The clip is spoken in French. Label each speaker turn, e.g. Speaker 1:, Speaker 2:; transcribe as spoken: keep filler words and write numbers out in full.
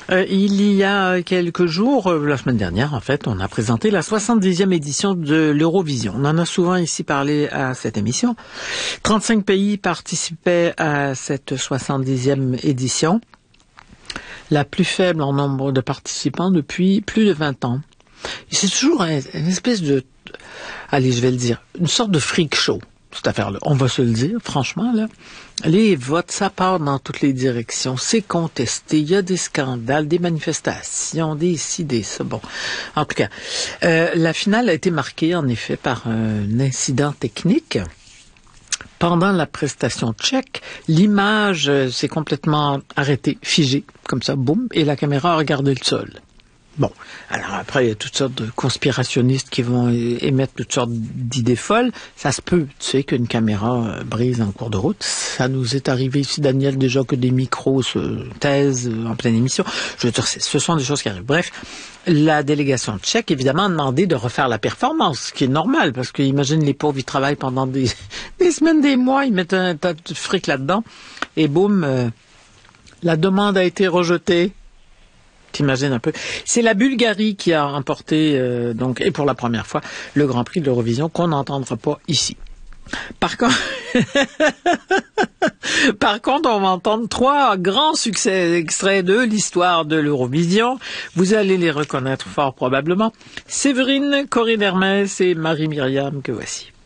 Speaker 1: Euh, il y a quelques jours, euh, la semaine dernière en fait, on a présenté la soixante-dixième édition de l'Eurovision. On en a souvent ici parlé à cette émission. trente-cinq pays participaient à cette soixante-dixième édition, la plus faible en nombre de participants depuis plus de vingt ans. Et c'est toujours un, une espèce de, allez, je vais le dire, une sorte de freak show, cette affaire-là. On va se le dire, franchement, là. Les votes, ça part dans toutes les directions. C'est contesté. Il y a des scandales, des manifestations, des ci, des ça. Bon, en tout cas, euh, la finale a été marquée, en effet, par un incident technique. Pendant la prestation tchèque, l'image euh, s'est complètement arrêtée, figée, comme ça, boum, et la caméra a regardé le sol. Bon, alors après, il y a toutes sortes de conspirationnistes qui vont émettre toutes sortes d'idées folles. Ça se peut, tu sais, qu'une caméra brise en cours de route. Ça nous est arrivé ici, Daniel, déjà que des micros se taisent en pleine émission. Je veux dire, ce sont des choses qui arrivent. Bref, la délégation tchèque, évidemment, a demandé de refaire la performance, ce qui est normal, parce que imagine les pauvres, ils travaillent pendant des, des semaines, des mois, ils mettent un tas de fric là-dedans, et boum, euh, la demande a été rejetée. T'imagines un peu. C'est la Bulgarie qui a remporté, euh, donc, et pour la première fois, le Grand Prix de l'Eurovision qu'on n'entendra pas ici. Par contre, par contre, on va entendre trois grands succès extraits de l'histoire de l'Eurovision. Vous allez les reconnaître fort probablement. Séverine, Corinne Hermès et Marie-Myriam, que voici.